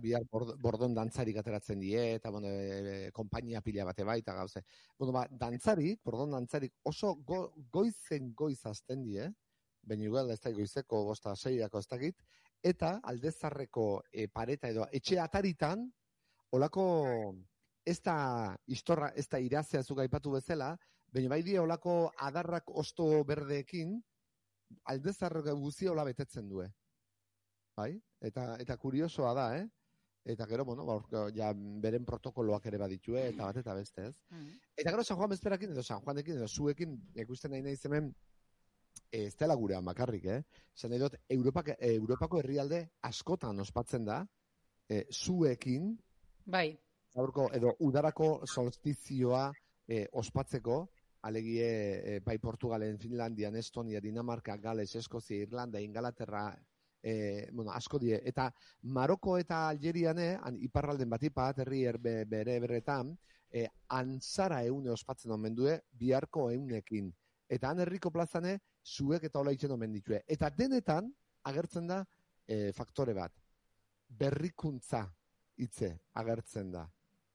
bihar bordon dantzarik ateratzen die, eta bueno, konpainia pila bate bai, eta gauze. Bueno, bordon dantzarik oso goizen goiz azten die, baina igual ez da goizeko 5-6 ez dakit, eta aldezarreko pareta edo etxe ataritan, olako ez da irazea zuk aipatu bezala, baina bai die olako adarrak osto berdeekin, aldezarreko guzia hola betetzen du. Bai? Eta kuriosoa da, Eta gero, bueno, ja beren protokoloak ere baditue, eta bat eta beste, ez? Eta gero San Juan bezperakin, edo San Juanekin, edo zuekin, ikusten nahi hemen, ez dela gurean bakarrik, Zan nahi dut, Europako herrialde askotan ospatzen da, zuekin, bai. Edo udarako solstizioa ospatzeko, alegie bai Portugalen, Finlandian, Estonia, Dinamarka, Gales, Eskozia, Irlanda, Ingalaterra, asko die. Eta Maroko eta Algeriane, iparralden batipat, herri berretan, antzara eune ospatzen omen due, biharko eunekin. Eta han herriko plazane, zuek eta hola itxen omen ditue. Eta denetan, agertzen da faktore bat. Berrikuntza hitze agertzen da.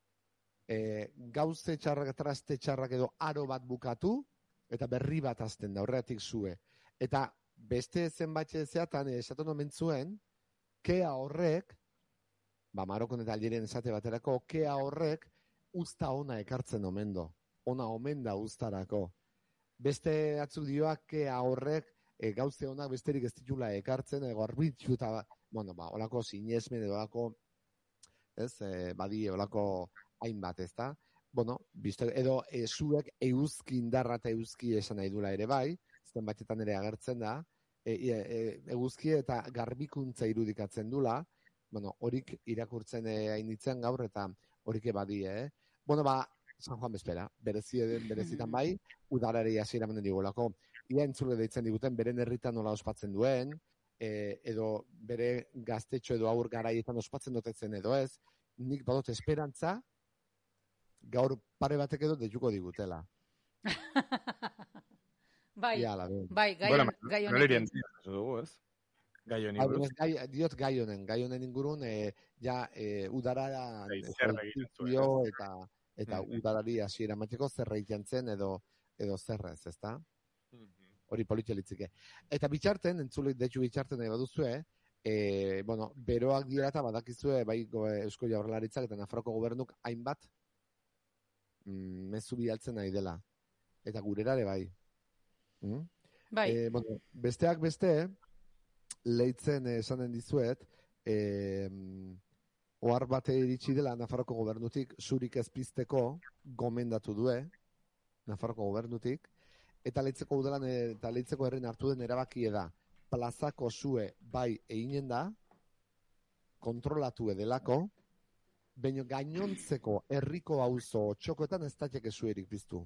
Gauze txarrak, traste txarrak edo aro bat bukatu, eta berri bat azten da, horregatik zue. Eta beste zenbait zeatan esaten omen zuen, kea horrek, Marokon eta Algerien esate baterako, kea horrek usta ona ekartzen omen do. Ona omen da ustarako. Beste atzuk dioak kea horrek gauze onak besterik ez ditula ekartzen, garbitzu eta, olako sinesmen edo olako, badi olako hainbat, ez da? Edo zuek euski indarra eta euski esan nahi dula ere bai, zenbaitetan ere agertzen da, eguzki eta garbikuntza irudikatzen dula, horik irakurtzen hainitzen gaur eta horik ebadie, San Juan bezpera, berezitan bai, udarari hasiera manen digulako. Ia entzule deitzen diguten, beren herritan nola ospatzen duen, edo bere gaztetxo edo aur garaietan ospatzen dotetzen edo ez, nik badot esperantza, gaur pare batek edo deituko digutela. Bai, gai honekin. Diot gai honen ingurun, udara eta udarari hasiera mateko zerreitzen zen edo zerrez, ezta? Hori politxelitzike. Eta bitxarten, entzulik detxu bitxarten nahi baduzue, beroak dira eta badakizue, bai Eusko Jaurlaritzak eta Nafarroko gobernuk hainbat mezu bidaltzen nahi dela. Eta gurerare bai. Besteak beste, leitzen esanen dizuet, ohar bate iritsi dela Nafarroko gobernutik zurik ez pizteko gomendatu due, Nafarroko gobernutik, eta leitzeko udalan eta leitzeko herrin hartu den erabakie da, plazako zue bai eginen da, kontrolatu edelako, baina gainontzeko herriko auzo txokoetan ez daiteke zuerik piztu.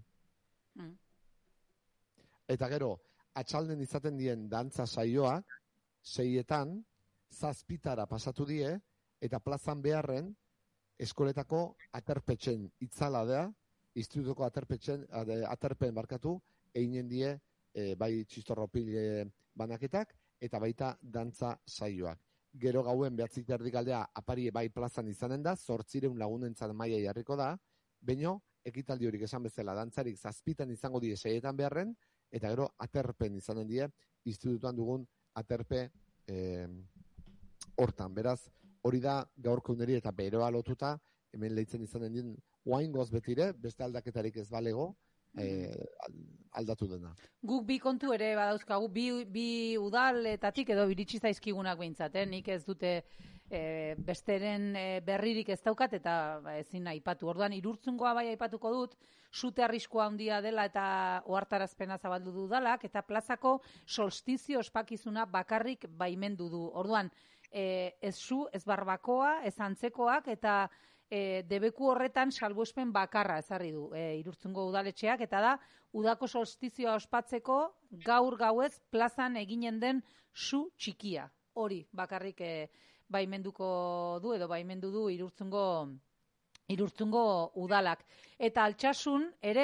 Eta gero, atxalden izaten dien dantza saioak, 6etan, 7 pasatu die, eta plazan beharren, eskoletako aterpetxen itzala da, institutuko aterpen barkatu, einen die, bai txistorropil banaketak, eta baita dantza saioak. Gero gauen 9:30 aldea apari bai plazan izanen da, 800 lagunentzat maila jarriko da, baino, ekitaldi horik esan bezala, dantzarik 7 izango die 6etan beharren, eta gero aterpen izanen die, institutuan dugun aterpe hortan. Beraz, hori da gaurko uneri eta beroa lotuta, hemen lehitzen izanen dien, oaingoz betire, beste aldaketarik ez balego, aldatu dena. Guk bi kontu ere badauzkagu, bi udaletatik edo iritsi zaizkigunak behintzat, nik ez dute besteren berririk ez daukat eta ezin aipatu. Orduan, Irurtzungoa bai aipatuko dut, sute arriskua handia dela eta ohartarazpena zabaldu dudalak, eta plazako solstizio ospakizuna bakarrik baimendu du. Orduan, ez zu, ez barbakoa, ez antzekoak, eta debeku horretan salbuespen bakarra ezarri du Irurtzungo udaletxeak, eta da, udako solstizioa ospatzeko gaur gauez plazan eginen den su txikia. Hori bakarrik baimenduko du edo baimendu du Irurtzungo udalak. Eta Altsasun ere,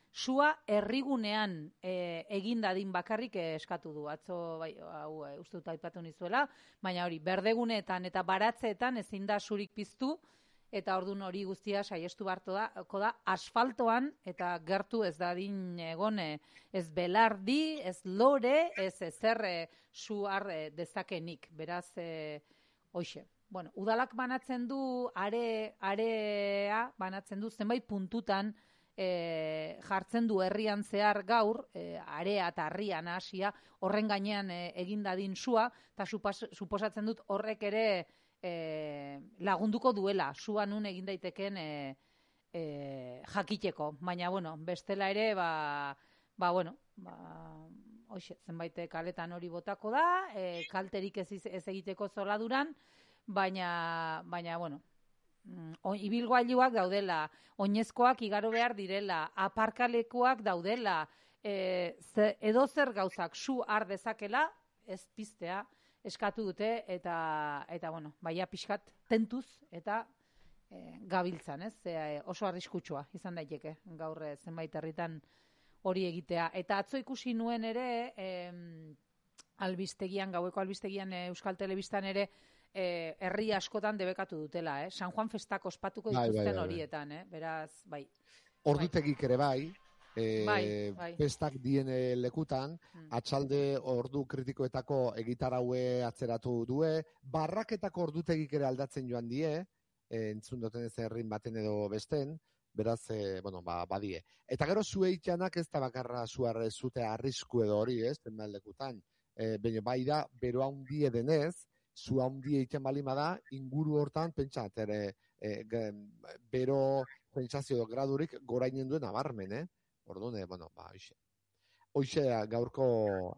sua herrigunean egin dadin bakarrik eskatu du. Atzo bai, hau uste dut aipatu nizuela, baina hori berdeguneetan eta baratzeetan ezin da surik piztu, eta ordun hori guztia saiestu beharko da asfaltoan eta gertu ez dadin egon ez belardi, ez lore, ez ezer su har dezakenik. Beraz, hoxe. Bueno, udalak banatzen du, area banatzen du zenbait puntutan jartzen du herrian zehar gaur, area eta harria nahasia, horren gainean egin dadin sua, eta suposatzen dut horrek ere lagunduko duela, sua nun egin daiteken jakiteko. Baina, bueno, bestela ere, hoxe, zenbait kaletan hori botako da, kalterik ez egiteko zoladuran, baina, bueno, ibilgailuak daudela, oinezkoak igaro behar direla, aparkalekuak daudela, edozer gauzak su har dezakela, ez piztea, eskatu dute, eta bueno, baia pixkat tentuz, eta gabiltzan, ez? Oso arriskutsua izan daiteke, gaur zenbait herritan hori egitea. Eta atzo ikusi nuen ere, albistegian, gaueko albistegian Euskal Telebistan ere, herri askotan debekatu dutela, San Juan festak ospatuko dituzten horietan, beraz, bai. Ordutegik ere bai, festak dien lekutan, atxalde ordu kritikoetako egitaraue atzeratu due, barraketako ordutegik ere aldatzen joan die, entzun duten ez herrin baten edo besten, beraz, badie. Eta gero zue itxanak ez da bakarra zuar zute arrisku edo hori, zenbait lekutan. Baina bai da, bero handie denez, zu handie itxan balima da, inguru hortan, pentsat, bero sentsazio gradurik gorainen duen abarmen, Orduan, hoxe gaurko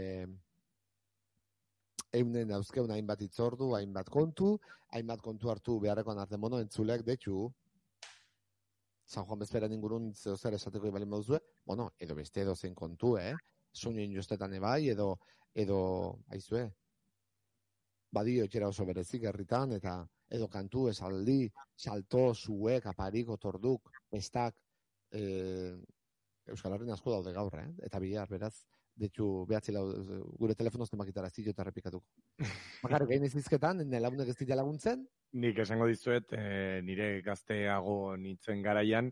eunen dauzkeun hainbat itzordu, hainbat kontu hartu beharrekoan arte entzulek, detxu, San Juan bezperan ingurun zer esateko ibalin baduzue, edo beste edo zen kontu, soinen jostetan ebai, edo, aizue, badio etxera oso berezik herritan, eta edo kantu, esaldi, salto, zuek, aparik, otorduk, bestak, Euskal Herrian asko daude gaur, eta bihar, beraz, detxu behatzi gure telefonoz temakitara zio eta repikatuko. Bakarrik gain izizketan, launek ez dira laguntzen? Nik esango dizuet, nire gazteago nintzen garaian,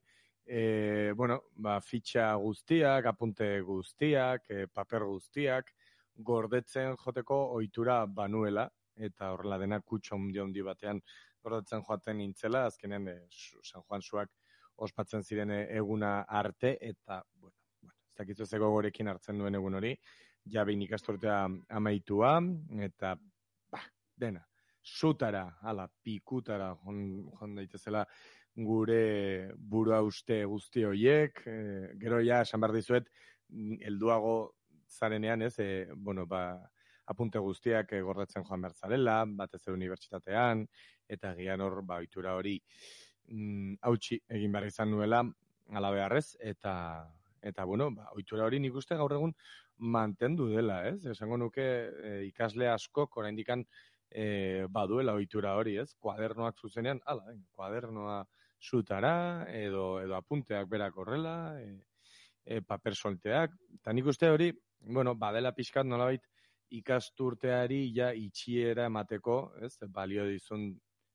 fitxa guztiak, apunte guztiak, paper guztiak, gordetzen joteko ohitura banuela, eta horrela dena kutxo handi batean gordetzen joaten nintzela, azkenean San Juan suak ospatzen ziren eguna arte, eta, ez dakizu zego gorekin hartzen duen egun hori, jabein ikasturtea amaitua, eta, dena, zutara, pikutara, joan daitezela gure burua uste guzti horiek, gero ja, esan behar dizuet, helduago zarenean, apunte guztiak gordetzen joan behar zarela, batez ere unibertsitatean, eta gian hor, ohitura hori, hautsi egin behar izan nuela, ala beharrez, eta ohitura hori nik uste gaur egun mantendu dela, esango nuke ikasle askok oraindikan baduela ohitura hori, kuadernoak zuzenean, kuadernoa zutara, edo apunteak berak horrela, paper solteak, eta nik uste hori, badela pixkat nolabait ikasturteari ja itxiera emateko, balio dizun,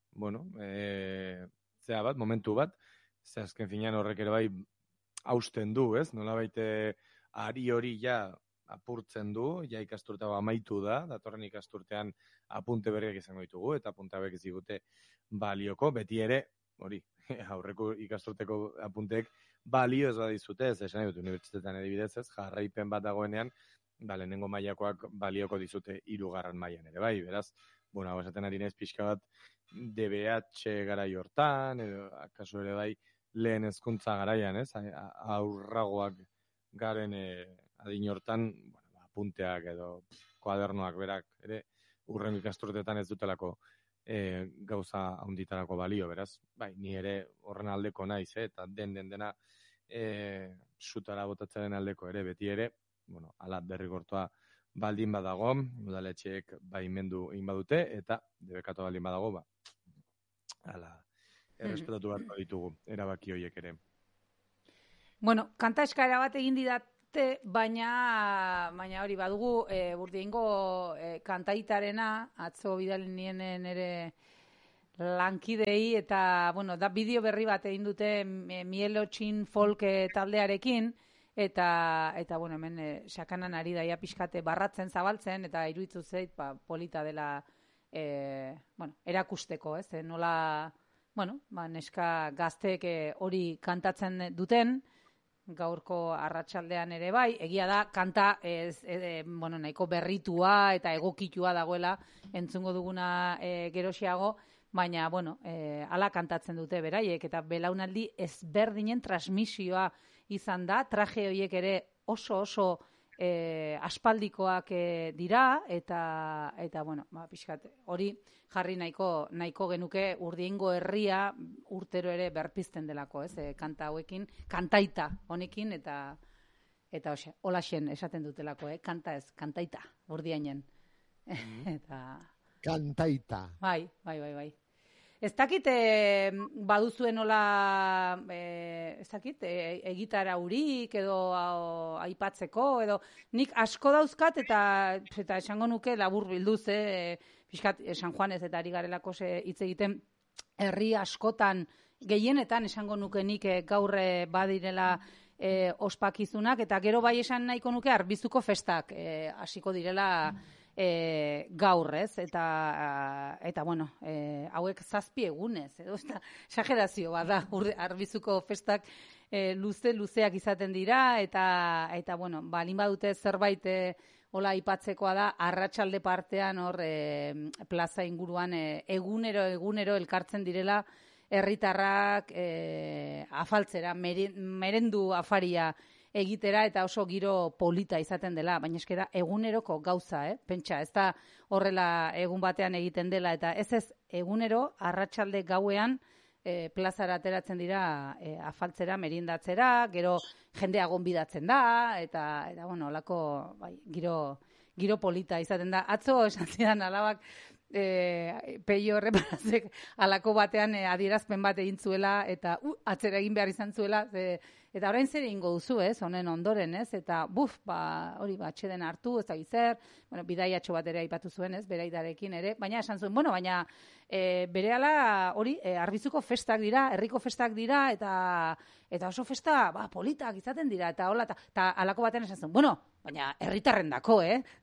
momentu bat, azken finean horrek ere bai hausten du, nolabait ari hori ja apurtzen du, ja ikasturtea amaitu da, datorren ikasturtean apunte berriak izango ditugu, eta apunte berriak izigute balioko, beti ere, hori, aurreko ikasturteko apunteek balio ez badizute, esan dut unibertsitatean adibidez, jarraipen bat dagoenean, lehenengo mailakoak balioko dizute 3. mailan ere bai, beraz, esaten ari naiz pixka bat DBH garai hortan, edo kasu ere bai lehen hezkuntza garaian, aurragoak garen adin hortan, apunteak edo kuadernoak berak ere urrengo ikasturteetan ez dutelako gauza handitarako balio, beraz, ni ere horren aldeko naiz, eta dena zutara botatzaren aldeko ere, beti ere, ala derrigortua baldin badago, udaletxeek baimendu egin badute, eta debekatu baldin badago, errespetatu beharko ditugu erabaki horiek ere. Bueno, kanta eskaera bat egin didate, baina hori badugu, Urdiaingo kantaitarena, atzo bidali nienen ere lankidei, eta, bueno, da bideo berri bat egin dute Mielotxin folk taldearekin, eta bueno, hemen sakanan ari daia pixkate barratzen zabaltzen, eta iruditu zait, polita dela, bueno, erakusteko, ez? Nola, bueno, neska gazteek hori kantatzen duten, gaurko arratsaldean ere bai, egia da, kanta bueno, nahiko berritua eta egokitua dagoela entzungo duguna gerosiago, baina, bueno, ala kantatzen dute beraiek, eta belaunaldi ezberdinen transmisioa izan da, traje horiek ere oso aspaldikoak dira, eta bueno, pixkat, hori jarri nahiko genuke Urdiaingo herria urtero ere berpizten delako, ez, kanta hauekin, kantaita honekin, eta holaxen esaten dutelako, kanta ez, kantaita, Urdiainen. Eta... Kantaita. Bai. Ez dakit baduzuen nola, ez dakit, egitara hurik edo aipatzeko, edo nik asko dauzkat eta esango nuke labur bilduz, pixkat San Juanez eta ari garelako hitz egiten herri askotan gehienetan esango nuke nik gaur badirela ospakizunak, eta gero bai esan nahiko nuke Arbizuko festak hasiko direla gaur, ez? Eta bueno, hauek 7 egunez, edo exagerazio bada, Arbizuko festak luzeak izaten dira, eta bueno, balin badute zerbait hola aipatzekoa da, arratsalde partean hor plaza inguruan egunero elkartzen direla herritarrak afaltzera, merendu afaria egitera, eta oso giro polita izaten dela, baina eskera eguneroko gauza, pentsa, ez da horrela egun batean egiten dela, eta ez egunero arratsalde gauean plazara ateratzen dira afaltzera, merindatzera, gero jendea gonbidatzen da, eta bueno, olako giro polita izaten da. Atzo esan zidan alabak, Peio Erreparazek alako batean adierazpen bat egin zuela, eta atzera egin behar izan zuela, eta orain zer egingo duzu, ez, honen ondoren, ez, eta hori atxeden hartu, ez da gizer, bueno, bidaiatxo bat ere aipatu zuen, ez, beraidarekin ere, baina esan zuen, bueno, baina berehala hori, Arbizuko festak dira, herriko festak dira, eta oso festa, politak izaten dira, eta hola, eta alako batean esan zuen, bueno, baina herritarrendako,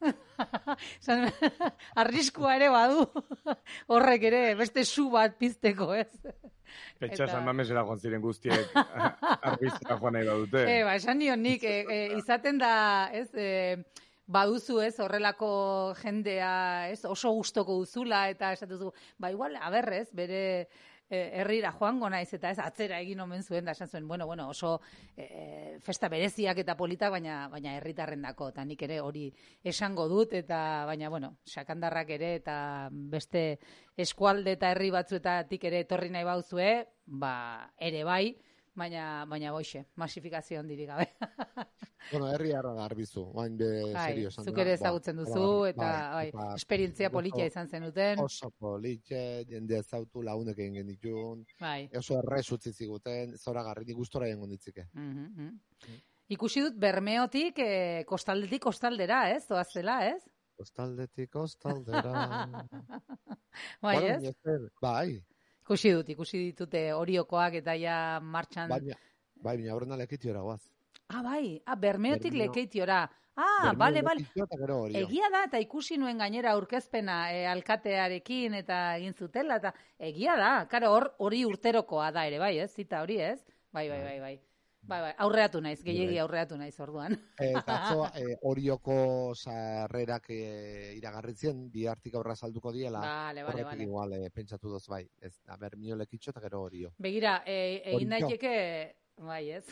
arriskua ere badu, horrek ere, beste su bat pizteko, ez. Pentsa San Mamesera joan ziren guztiek Arbizura joan nahi badute. Esan nion nik, izaten da, ez, baduzu, ez, horrelako jendea, ez, oso gustoko duzula, eta esatuzu, igual, aberrez, bere herrira joango naiz, eta ez, atzera egin omen zuen, da esan zuen, bueno, oso festa bereziak eta politak, baina herritarrendako, eta nik ere hori esango dut, eta baina, bueno, sakandarrak ere, eta beste eskualde eta herri batzuetatik ere etorri nahi bauzue, ere bai, baina boixe, masifikazio handirik gabe. Bueno, herri harra da Arbizu, bain serio esan. Zuk ere ezagutzen duzu, eta esperientzia politia izan zenuten. Oso politxe, jende ezautu launek egin genitun, oso errez utzi ziguten, zoragarri, nik gustora egin gonditzike. Ikusi dut Bermeotik, kostaldetik kostaldera, ez? Zoazela, ez? Kostaldetik kostaldera. Bai, ez? Bai. Ikusi ditute Oriokoak eta ja martxan... Baina horrena Lekeitiora guaz. Bai, Bermeotik Lekeitiora. Bale. Egia da, eta ikusi nuen gainera aurkezpena alkatearekin eta egin zutela, eta egia da, karo hori urterokoa da ere, bai, ez? Zita hori, ez? Bai. Aurreatu naiz, gehiegi aurreatu naiz orduan. Eta Orioko sarrerak iragarritzen, bi artik aurra salduko diela. Bale. Horretik igual, pentsatu doz, bai. Ez, Bermio Lekitxo eta gero Orio. Begira, egin daiteke, bai, ez?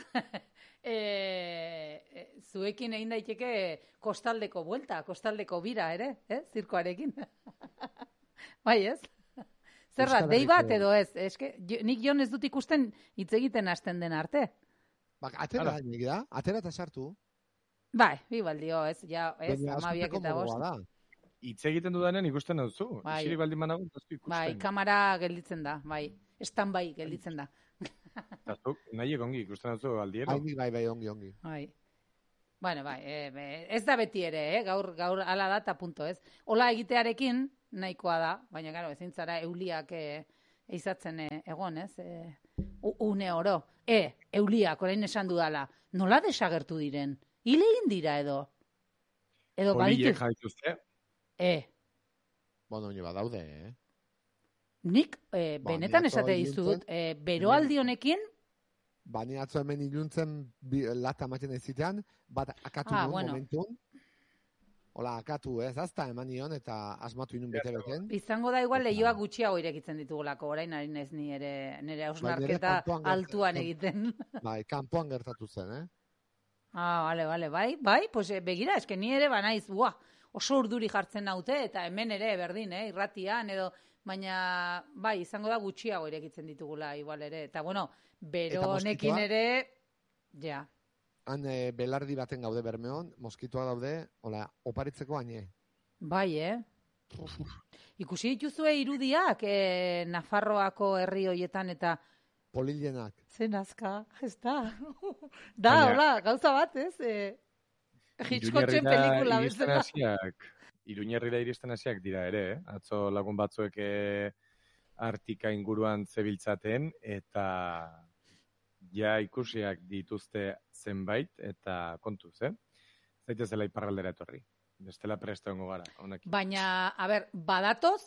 Zuekin egin daiteke kostaldeko buelta, kostaldeko bira, ere, ez? Zirkoarekin. Bai, ez? Zerra, dei bat edo ez? Nik jon ez dut ikusten hitz egiten hasten den arte. Atera nik da? Atera eta sartu? Bai, bibaldio, ez, ja, ez, amabiak eta bost. Hitz egiten dudanen ikusten duzu. Isiri baldin manago, ikusten. Bai, kamera gelditzen da, bai. Stand-by gelditzen da. Eta zuk, nahi ongi, ikusten duzu aldiero. Bai, ongi. Bai. Bueno, bai, ez da beti ere, gaur ala da eta punto, ez? Ola egitearekin nahikoa da, baina gero, ezin zara euliak eizatzen egon, ez? Une oro. Euliak, orain esan dudala, nola desagertu diren? Hile egin dira edo? Edo Poliek jaituzte. Bueno, nire badaude, Nik, benetan esate dizut, beroaldi honekin, Bani atzo hemen iluntzen lata ematen ez zitean, bat akatu momentun. Hola, akatu, ez? Azta eman nion eta asmatu inun bete-beten. Izango da igual lehioak gutxiago irekitzen ditugulako, orain ari naiz nire hausnarketa altuan egiten. Bai, kanpoan gertatu zen, Bale, bai, pues begira, eske ni ere banaiz, oso urduri jartzen naute, eta hemen ere berdin, irratian, edo, baina, bai, izango da gutxiago irekitzen ditugula, igual ere, eta bueno, bero honekin ere, ja. Han belardi baten gaude Bermeon, moskitoa daude, hola, oparitzeko haine. Bai, Ikusi dituzue irudiak Nafarroako herri hoietan eta Polilenak. Zen azka, ez da. Da, hola, gauza bat, ez? Hitchcocken pelikula bezala. Iruñerrira iristen hasiak dira ere, Atzo lagun batzuek Artika inguruan zebiltzaten, eta ja ikusiak dituzte zenbait, eta kontuz, Zaitezela iparraldera etorri. Bestela presto hongo gara, honekin. Baina, a ber, badatoz,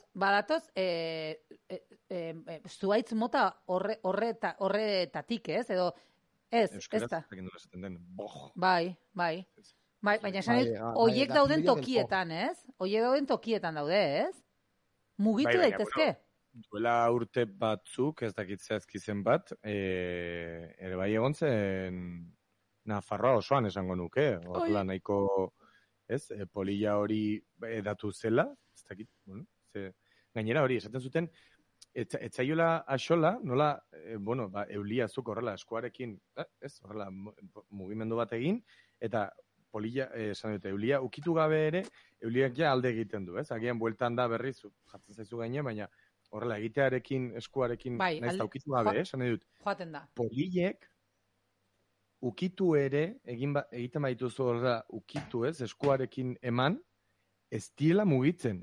zuaitz mota horretatik, ez? Edo, ez da. Euskaraz, esaten den, Bai, baina esan oiek dauden tokietan, ez? Oiek dauden tokietan daude, ez? Mugitu daitezke. Duela urte batzuk, ez dakit zehazki zen bat, ere bai egon zen Nafarroa osoan esango nuke, horrela nahiko, polilla hori edatu zela, ez dakit, gainera hori, esaten zuten, etzaiola axola, nola, eulia zuk horrela eskuarekin, horrela mugimendu bat egin, eta polilla, esan dute, eulia ukitu gabe ere, euliak ja alde egiten du, agian bueltan da berriz, jartzen zaizu gaine, baina horrela egitearekin, eskuarekin, nahiz da ukitu gabe, esan dut, joaten da. Polillek, ukitu ere, egiten baituzu horrela, ukitu eskuarekin eman, ez diela mugitzen.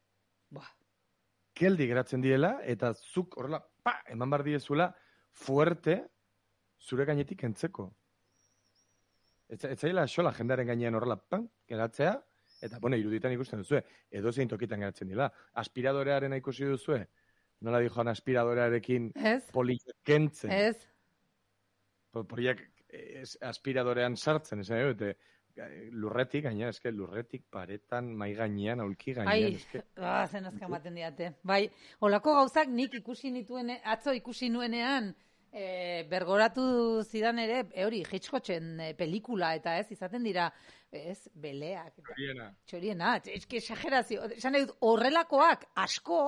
Keldi geratzen diela, eta zuk horrela, eman bar diezuela, fuerte, zure gainetik entzeko. Ez zaila xola jendearen gainean horrela, geratzea, eta, iruditan ikusten duzue, edo zein tokitan geratzen dila. Aspiradorearen ikusi duzue, nola dijoan aspiradorearekin poliak kentzen. Ez. Poliak aspiradorean sartzen, esan lurretik, gaina, lurretik paretan, mai gainean, aulki gainean. Zen azka ematen diate. Bai, holako gauzak nik atzo ikusi nuenean, bergoratu zidan ere, hori, Hitchcocken pelikula, eta izaten dira, beleak. Txoriena, exagerazio. Esan dut, horrelakoak asko,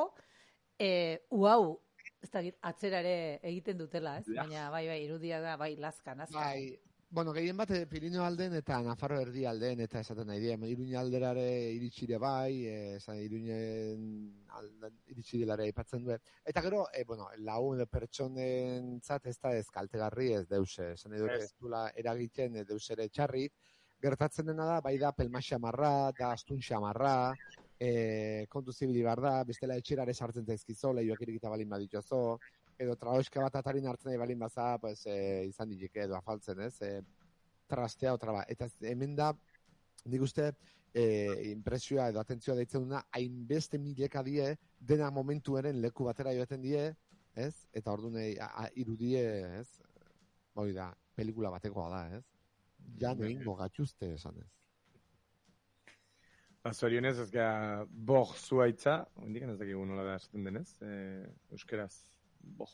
ez da, atzera ere egiten dutela, baina, bai, irudia da, bai, lazkan. Bai, gehien bat Pirineo alden eta Nafarro erdi alden, eta esaten nahi dira, Iruña alderare iritsire bai, Iruñen iritsi dilare ipatzen du. Eta gero, lagun pertsonen zat ez da ez kaltegarri ez deuse, esan edo ez dula eragiten deus ere txarrik, gertatzen dena da, bai da pelma xamarra, da astun xamarra, kontu zibili bar da, bestela etxerare sartzen zaizkizo, lehioak irikita balin baditzozo, edo traoeska bat atarin hartzen nahi balin baza, izan ditik edo afaltzen, trastea otra ba. Eta hemen da, nik uste, impresioa edo atentzioa deitzen duna, hainbeste mileka die, dena momentuaren leku batera joaten die, eta orduan irudie, hori da, pelikula batekoa da, jan egingo gatxuzte esan ez. Zorionez, ez gara boj zuaitza, indikan ez dakigu nola da esaten denez, euskeraz, boj.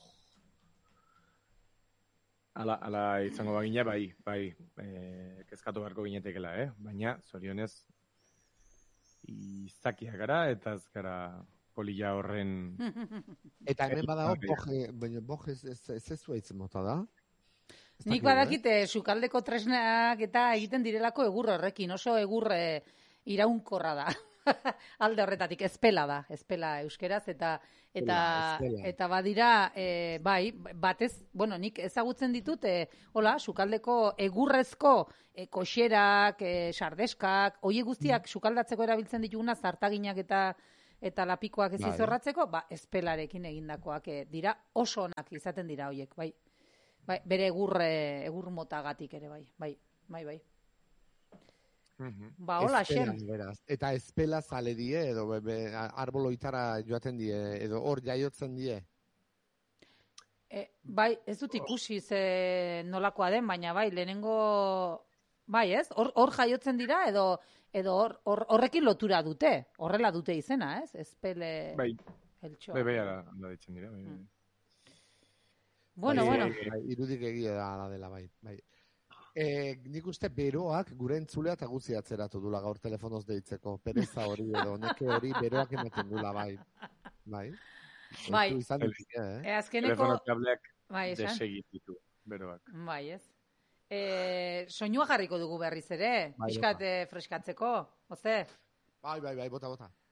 Ala izango bagina, bai, kezkatu beharko ginetekela, baina, zorionez, izakia gara, eta ez gara polilla horren... Eta hemen badago, boj ez zuaitzen mota da? Nik badakite, sukaldeko tresnak eta egiten direlako egur horrekin, oso egur... iraunkorra da. alde horretatik, espela euskeraz, eta badira, bai, batez, bueno, nik ezagutzen ditut, hola, sukaldeko egurrezko koxerak, sardeskak, hoi guztiak sukaldatzeko erabiltzen dituguna, zartaginak eta lapikoak ez izorratzeko, espelarekin egindakoak dira, oso onak izaten dira hoiek, bai. Bai, bere egur motagatik ere, bai. Ba, hola, xen. Eta espela zale die, edo arboloitara joaten die, edo hor jaiotzen die? Bai, ez dut ikusi nolakoa den, baina bai, lehenengo, bai ez, hor jaiotzen dira, edo horrekin lotura dute, horrela dute izena, ez? Espele... Bai, eltxoa. bai, ala ditzen dira, bai. Bueno. Irudik egia da dela, bai. Nik uste beroak gure entzulea eta guzti atzeratu dula gaur telefonoz deitzeko. Pereza hori edo, neke hori beroak ematen dula, bai. Bai. Azkeneko... Telefono kableak desegitu, beroak. Bai, ez. Soinua jarriko dugu berriz ere, pixkat freskatzeko, oze? Bai, bota.